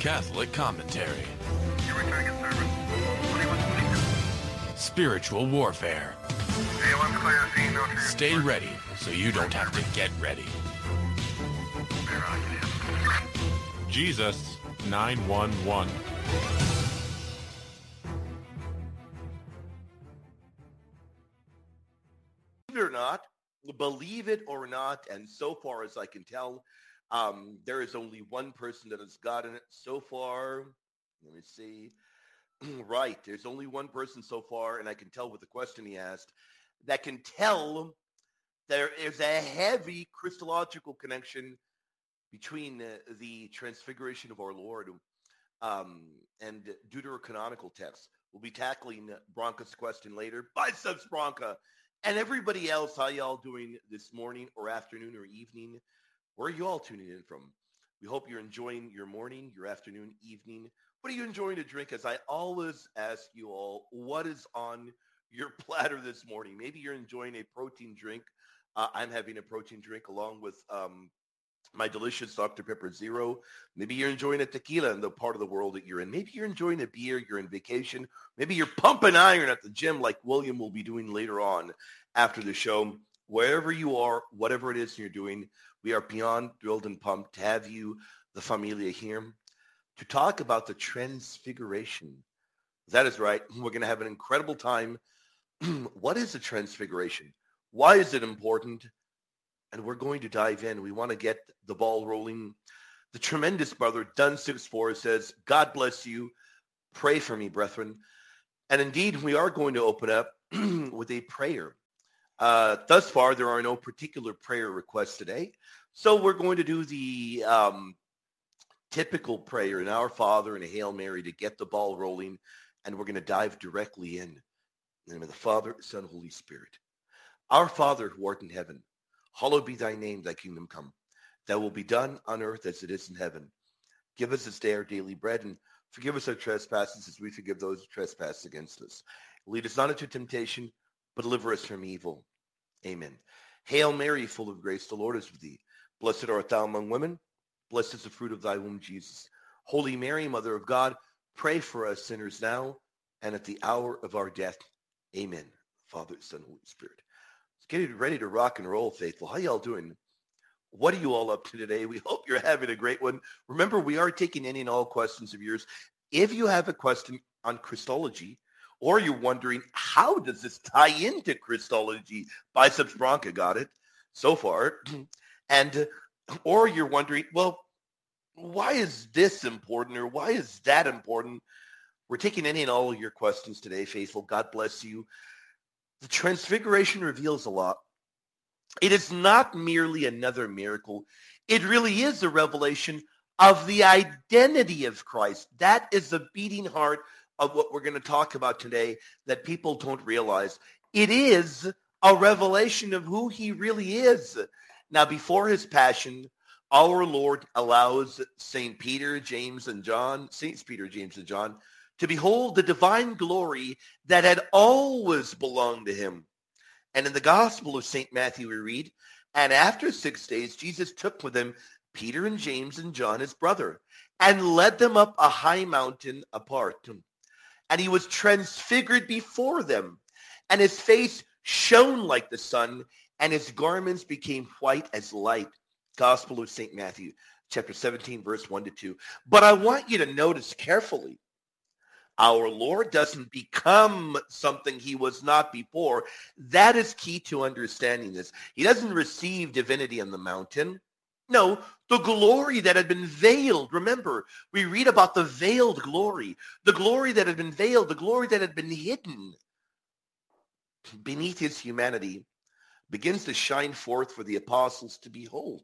Catholic commentary. Spiritual warfare. Stay ready so you don't have to get ready. Jesus 911. Believe it or not, and so far as I can tell, there is only one person that has gotten it so far. Let me see. Right, there's only one person so far, and I can tell with the question he asked, that can tell there is a heavy Christological connection between the transfiguration of our Lord and deuterocanonical texts. We'll be tackling Bronca's question later. Biceps Bronca! And everybody else, how y'all doing this morning or afternoon or evening? Where are you all tuning in from? We hope you're enjoying your morning, your afternoon, evening. What are you enjoying to drink? As I always ask you all, what is on your platter this morning? Maybe you're enjoying a protein drink. I'm having a protein drink along with my delicious Dr. Pepper Zero. Maybe you're enjoying a tequila in the part of the world that you're in. Maybe you're enjoying a beer. You're in vacation. Maybe you're pumping iron at the gym like William will be doing later on after the show. Wherever you are, whatever it is you're doing, we are beyond thrilled and pumped to have you, the familia, here to talk about the transfiguration. That is right. We're going to have an incredible time. What is the transfiguration? Why is it important? And we're going to dive in. We want to get the ball rolling. The tremendous brother, Dun64, says, God bless you. Pray for me, brethren. And indeed, we are going to open up with a prayer. Thus far, there are no particular prayer requests today. So we're going to do the typical prayer, an Our Father and a Hail Mary to get the ball rolling. And we're going to dive directly in. In the name of the Father, Son, Holy Spirit. Our Father who art in heaven, hallowed be thy name, thy kingdom come. Thy will be done on earth as it is in heaven. Give us this day our daily bread, and forgive us our trespasses as we forgive those who trespass against us. Lead us not into temptation, but deliver us from evil. Amen. Hail Mary, full of grace, the Lord is with thee. Blessed art thou among women. Blessed is the fruit of thy womb, Jesus. Holy Mary, Mother of God, pray for us sinners now and at the hour of our death. Amen. Father, Son, Holy Spirit. Getting ready to rock and roll, faithful. How y'all doing? What are you all up to today? We hope you're having a great one. Remember, we are taking any and all questions of yours. If you have a question on Christology, or you're wondering, how does this tie into Christology? Biceps Bronca got it so far. And, or you're wondering, well, why is this important? Or why is that important? We're taking any and all of your questions today, faithful. God bless you. The Transfiguration reveals a lot. It is not merely another miracle. It really is a revelation of the identity of Christ. That is the beating heart of what we're going to talk about today that people don't realize. It is a revelation of who he really is. Now, before his passion, our Lord allows Saints Peter, James, and John, to behold the divine glory that had always belonged to him. And in the Gospel of St. Matthew we read, and after 6 days, Jesus took with him Peter and James and John, his brother, and led them up a high mountain apart. And he was transfigured before them, and his face shone like the sun, and his garments became white as light. Gospel of St. Matthew, chapter 17, verse 1-2. But I want you to notice carefully, our Lord doesn't become something he was not before. That is key to understanding this. He doesn't receive divinity on the mountain. No, the glory that had been veiled. Remember, we read about the veiled glory. The glory that had been veiled, the glory that had been hidden beneath his humanity begins to shine forth for the apostles to behold.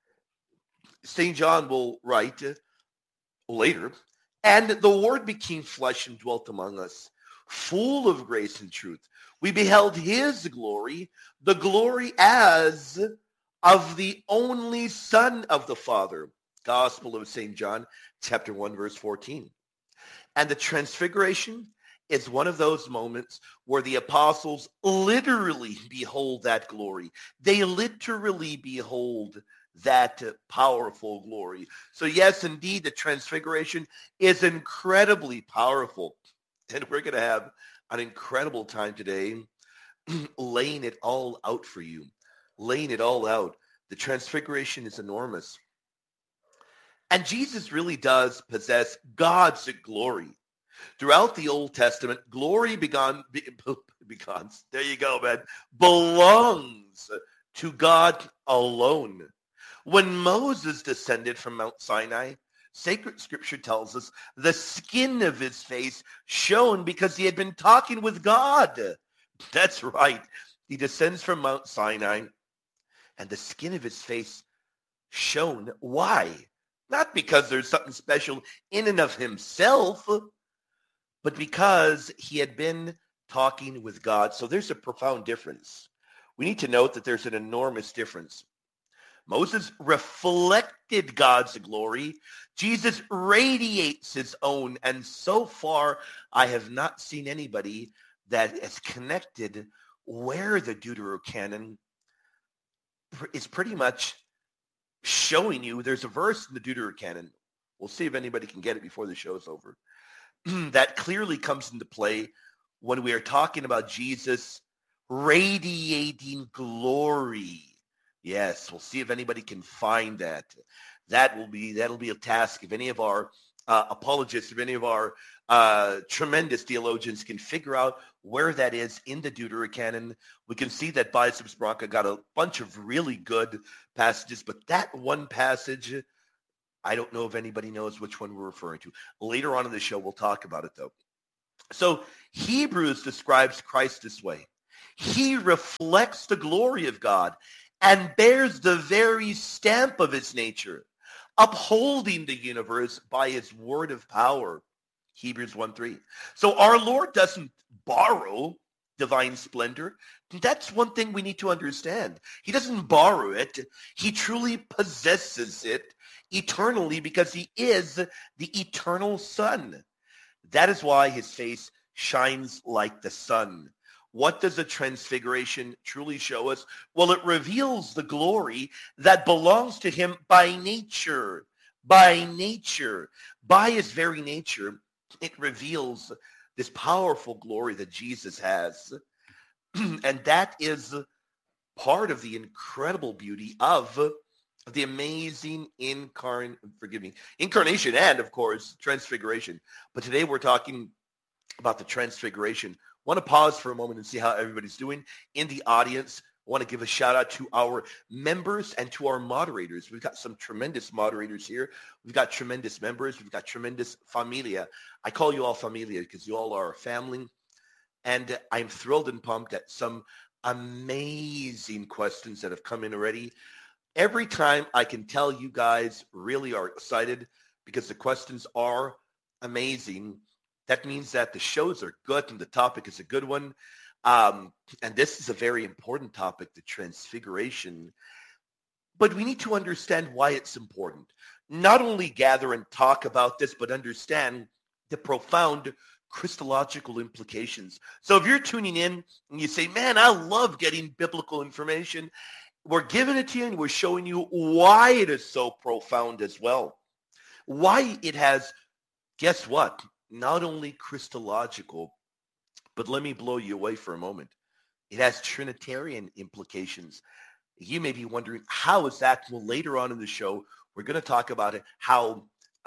St. John will write later, and the Word became flesh and dwelt among us, full of grace and truth. We beheld his glory, the glory as of the only Son of the Father. Gospel of St. John, chapter 1, verse 14. And the Transfiguration is one of those moments where the apostles literally behold that glory. They literally behold that powerful glory. So yes, indeed, the transfiguration is incredibly powerful. And we're going to have an incredible time today laying it all out for you, laying it all out. The transfiguration is enormous. And Jesus really does possess God's glory. Throughout the Old Testament, glory there you go, man, belongs to God alone. When Moses descended from Mount Sinai, sacred scripture tells us the skin of his face shone because he had been talking with God. That's right. He descends from Mount Sinai and the skin of his face shone. Why? Not because there's something special in and of himself, but because he had been talking with God. So there's a profound difference. We need to note that there's an enormous difference. Moses reflected God's glory. Jesus radiates his own. And so far, I have not seen anybody that has connected where the Deuterocanon is pretty much showing you. There's a verse in the Deuterocanon. We'll see if anybody can get it before the show's over. That clearly comes into play when we are talking about Jesus radiating glory. Yes, we'll see if anybody can find that. That'll be a task if any of our apologists, if any of our tremendous theologians can figure out where that is in the Deuterocanon. We can see that Biceps Bronca got a bunch of really good passages, but that one passage, I don't know if anybody knows which one we're referring to. Later on in the show, we'll talk about it, though. So Hebrews describes Christ this way. He reflects the glory of God and bears the very stamp of his nature, upholding the universe by his word of power. Hebrews 1:3. So our Lord doesn't borrow divine splendor. That's one thing we need to understand. He doesn't borrow it. He truly possesses it eternally because he is the eternal Son. That is why his face shines like the sun. What does the transfiguration truly show us? Well, it reveals the glory that belongs to him by nature. By nature. By his very nature, it reveals this powerful glory that Jesus has. And that is part of the incredible beauty of the amazing incarnation and, of course, transfiguration. But today we're talking about the transfiguration. I want to pause for a moment and see how everybody's doing in the audience. I want to give a shout out to our members and to our moderators. We've got some tremendous moderators here. We've got tremendous members. We've got tremendous familia. I call you all familia because you all are a family. And I'm thrilled and pumped at some amazing questions that have come in already. Every time I can tell you guys really are excited because the questions are amazing. That means that the shows are good and the topic is a good one. And this is a very important topic, the transfiguration. But we need to understand why it's important. Not only gather and talk about this, but understand the profound Christological implications. So if you're tuning in and you say, man, I love getting biblical information, we're giving it to you and we're showing you why it is so profound as well. Why it has, guess what? Not only Christological, but let me blow you away for a moment. It has Trinitarian implications. You may be wondering, how is that? Well, later on in the show, we're going to talk about it, how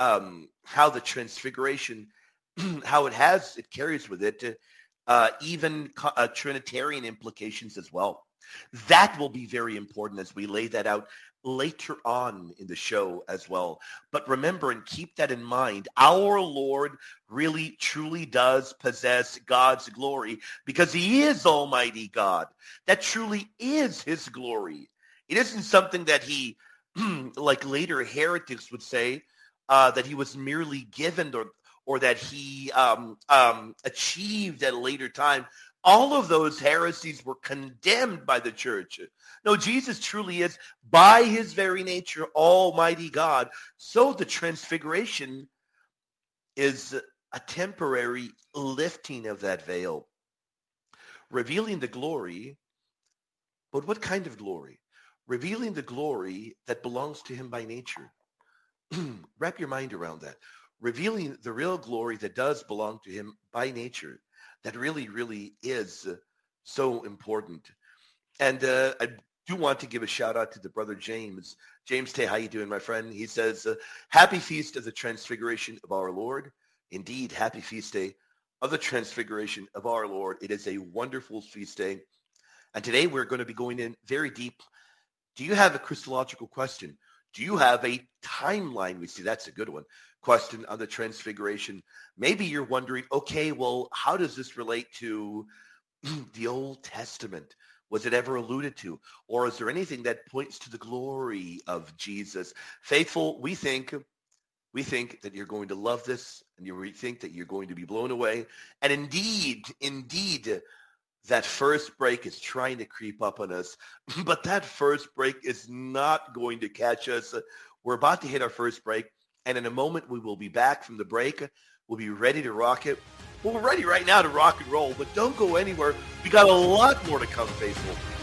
the transfiguration, how it carries with it even Trinitarian implications as well. That will be very important as we lay that out later on in the show as well. But remember and keep that in mind. Our Lord really, truly does possess God's glory because he is Almighty God. That truly is his glory. It isn't something that he, like later heretics would say, that he was merely given or that he achieved at a later time. All of those heresies were condemned by the church. No, Jesus truly is, by his very nature, Almighty God. So the transfiguration is a temporary lifting of that veil, revealing the glory. But what kind of glory? revealing the glory that belongs to him by nature. Wrap your mind around that. Revealing the real glory that does belong to him by nature. That really, really is so important. And I do want to give a shout out to the brother James. James Tay, how you doing, my friend? He says, happy feast of the transfiguration of our Lord. Indeed, happy feast day of the transfiguration of our Lord. It is a wonderful feast day. And today we're going to be going in very deep. Do you have a Christological question? Do you have a timeline? We see that's a good one. Question on the transfiguration. Maybe you're wondering, okay, well, how does this relate to the Old Testament? Was it ever alluded to? Or is there anything that points to the glory of Jesus? Faithful, we think that you're going to love this, and we think that you're going to be blown away. And indeed, that first break is trying to creep up on us, but that first break is not going to catch us. We're about to hit our first break, and in a moment we will be back from the break. We'll be ready to rock it. Well, we're ready right now to rock and roll, but don't go anywhere. We got a lot more to come, faithful.